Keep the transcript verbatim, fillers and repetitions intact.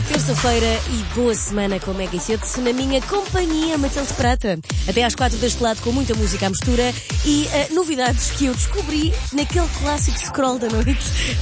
terça-feira e boa semana com o Mega Hits na minha companhia, Matilde Prata. Até às quatro deste lado com muita música à mistura e uh, novidades que eu descobri naquele clássico scroll da noite.